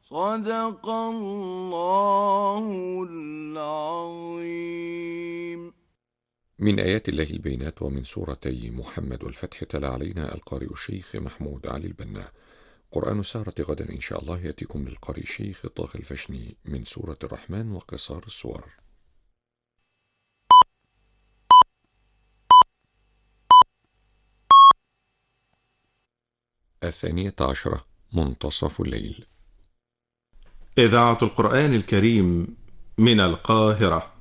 صدق الله العظيم. من آيات الله البينات ومن سورتي محمد والفتح تلا علينا القارئ الشيخ محمود علي البنا. قرآن سهرة غدا إن شاء الله يأتيكم للقارئ الشيخ طه الفشني من سورة الرحمن وقصار السور. 12 منتصف الليل. إذاعة القرآن الكريم من القاهرة.